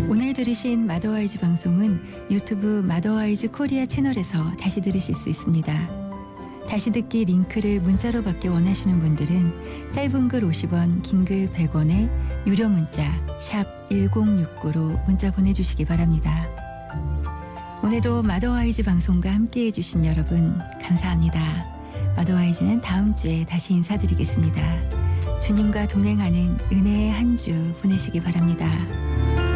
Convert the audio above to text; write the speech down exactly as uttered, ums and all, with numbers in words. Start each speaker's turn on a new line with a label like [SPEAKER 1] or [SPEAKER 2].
[SPEAKER 1] 오늘 들으신 마더와이즈 방송은 유튜브 마더와이즈 코리아 채널에서 다시 들으실 수 있습니다. 다시 듣기 링크를 문자로 받기 원하시는 분들은 짧은 글 오십 원, 긴 글 백 원에 유료 문자 샵 일공육구로 문자 보내주시기 바랍니다. 오늘도 마더와이즈 방송과 함께해 주신 여러분 감사합니다. 마더와이즈는 다음 주에 다시 인사드리겠습니다. 주님과 동행하는 은혜의 한 주 보내시기 바랍니다.